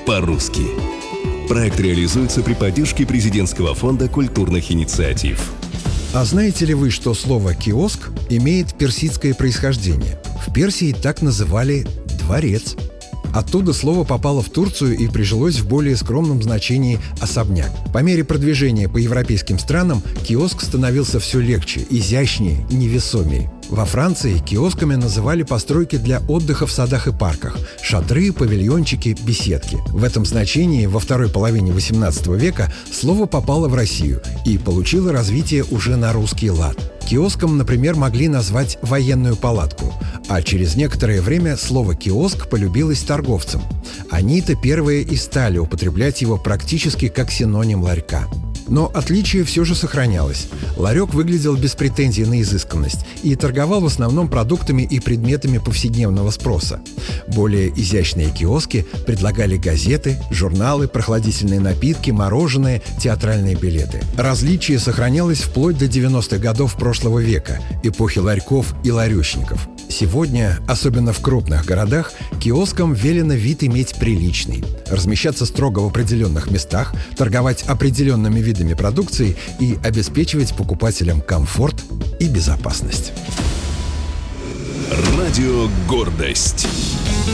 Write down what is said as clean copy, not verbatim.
по-русски. Проект реализуется при поддержке Президентского фонда культурных инициатив. А знаете ли вы, что слово «киоск» имеет персидское происхождение? В Персии так называли «дворец». Оттуда слово попало в Турцию и прижилось в более скромном значении «особняк». По мере продвижения по европейским странам киоск становился все легче, изящнее, невесомее. Во Франции киосками называли постройки для отдыха в садах и парках – шатры, павильончики, беседки. В этом значении во второй половине XVIII века слово попало в Россию и получило развитие уже на русский лад. Киоском, например, могли назвать военную палатку, а через некоторое время слово «киоск» полюбилось торговцам. Они-то первые и стали употреблять его практически как синоним ларька. Но отличие все же сохранялось. Ларек выглядел без претензий на изысканность и торговал в основном продуктами и предметами повседневного спроса. Более изящные киоски предлагали газеты, журналы, прохладительные напитки, мороженое, театральные билеты. Различие сохранялось вплоть до 90-х годов прошлого века, эпохи ларьков и ларечников. Сегодня, особенно в крупных городах, киоскам велено вид иметь приличный, размещаться строго в определенных местах, торговать определенными видами продукции и обеспечивать покупателям комфорт и безопасность. Радио «Гордость».